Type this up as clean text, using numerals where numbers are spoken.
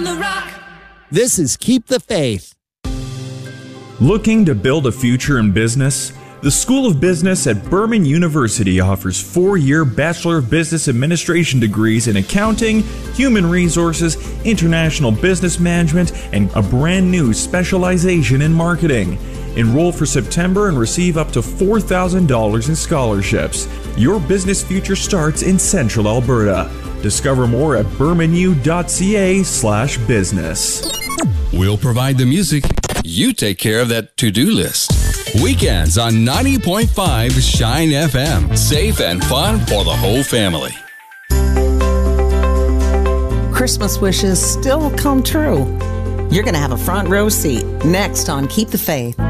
the rock. This is Keep the Faith. Looking to build a future in business? The School of Business at Berman University offers 4-year Bachelor of Business Administration degrees in accounting, human resources, international business management, and a brand new specialization in marketing. Enroll for September and receive up to $4,000 in scholarships. Your business future starts in Central Alberta. Discover more at bermanu.ca/business. We'll provide the music. You take care of that to-do list. Weekends on 90.5 Shine FM. Safe and fun for the whole family. Christmas wishes still come true. You're going to have a front row seat next on Keep the Faith.